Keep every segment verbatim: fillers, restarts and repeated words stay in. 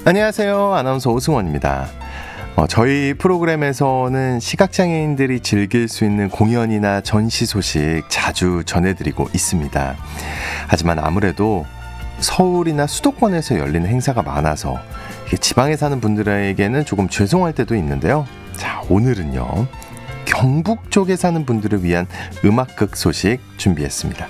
안녕하세요. 아나운서 오승원입니다. 어, 저희 프로그램에서는 시각장애인들이 즐길 수 있는 공연이나 전시 소식 자주 전해드리고 있습니다. 하지만 아무래도 서울이나 수도권에서 열리는 행사가 많아서 이게 지방에 사는 분들에게는 조금 죄송할 때도 있는데요. 자, 오늘은요, 경북 쪽에 사는 분들을 위한 음악극 소식 준비했습니다.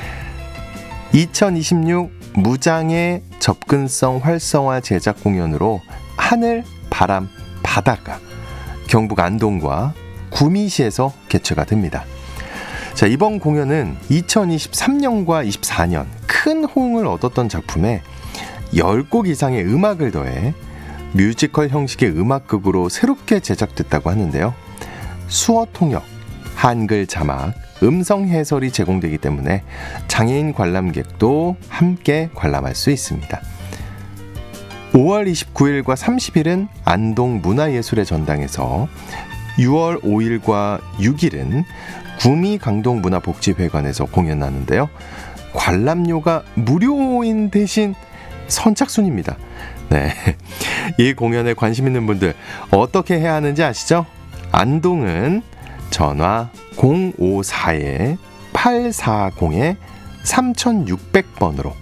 이천이십육 무장애 접근성 활성화 제작 공연으로 하늘, 바람, 바다가 경북 안동과 구미시에서 개최가 됩니다. 자, 이번 공연은 이천이십삼 년과 이십사 년 큰 호응을 얻었던 작품에 열 곡 이상의 음악을 더해 뮤지컬 형식의 음악극으로 새롭게 제작됐다고 하는데요. 수어 통역, 한글 자막, 음성 해설이 제공되기 때문에 장애인 관람객도 함께 관람할 수 있습니다. 오월 이십구일과 삼십일은 안동 문화예술의 전당에서, 유월 오일과 육일은 구미 강동문화복지회관에서 공연하는데요. 관람료가 무료인 대신 선착순입니다. 네, 이 공연에 관심 있는 분들 어떻게 해야 하는지 아시죠? 안동은 전화 공오사 팔사공 삼육공 번으로,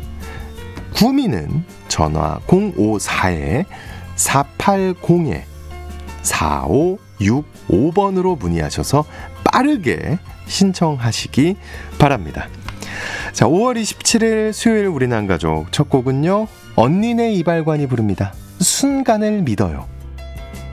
구미는 전화 공오사 사팔공 사오육오 번으로 문의하셔서 빠르게 신청하시기 바랍니다. 자, 오월 이십칠일 수요일 우리는 한가족 첫 곡은요, 언니네 이발관이 부릅니다. 순간을 믿어요.